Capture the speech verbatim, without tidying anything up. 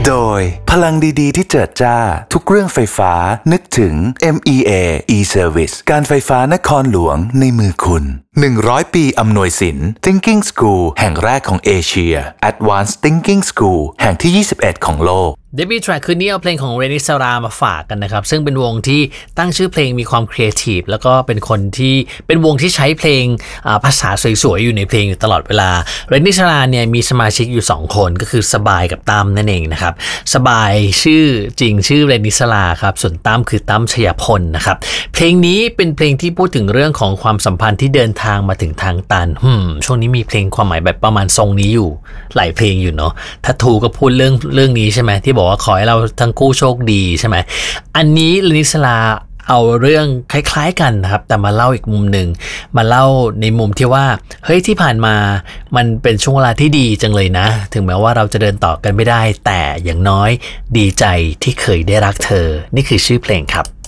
โดยพลังดีๆที่เจิดจ้าทุกเรื่องไฟฟ้านึกถึง เอ็ม อี เอ e-Service การไฟฟ้านครหลวงในมือคุณหนึ่งร้อยปีอำนวยสิน Thinking School แห่งแรกของเอเชีย Advanced Thinking School แห่งที่ยี่สิบเอ็ดของโลกเดบิวต์แทร็กคืนนี้เอาเพลงของเรนิสรามาฝากกันนะครับซึ่งเป็นวงที่ตั้งชื่อเพลงมีความครีเอทีฟแล้วก็เป็นคนที่เป็นวงที่ใช้เพลงภาษาสวยๆอยู่ในเพลงอยู่ตลอดเวลาเรนิสราเนี่ยมีสมาชิกอยู่สองคนก็คือสบายกับตั้มนั่นเองนะครับสบายชื่อจริงชื่อเรนิสราครับส่วนตั้มคือตั้มชยพลนะครับเพลงนี้เป็นเพลงที่พูดถึงเรื่องของความสัมพันธ์ที่เดินทางมาถึงทางตันฮึมช่วงนี้มีเพลงความหมายแบบประมาณทรงนี้อยู่หลายเพลงอยู่เนาะทัตทูก็พูดเรื่องเรื่องนี้ใช่ไหมที่บอกว่าขอให้เราทั้งคู่โชคดีใช่ไหมอันนี้เรนิสราเอาเรื่องคล้ายๆกันนะครับแต่มาเล่าอีกมุมหนึ่งมาเล่าในมุมที่ว่าเฮ้ยที่ผ่านมามันเป็นช่วงเวลาที่ดีจังเลยนะถึงแม้ว่าเราจะเดินต่อกันไม่ได้แต่อย่างน้อยดีใจที่เคยได้รักเธอนี่คือชื่อเพลงครับ